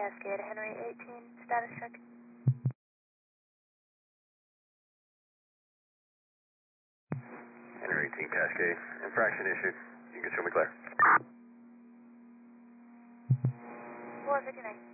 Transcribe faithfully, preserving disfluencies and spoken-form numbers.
Cascade, Henry eighteen, status check. Henry eighteen Cascade, infraction issued. You can show me clear. four fifty-nine.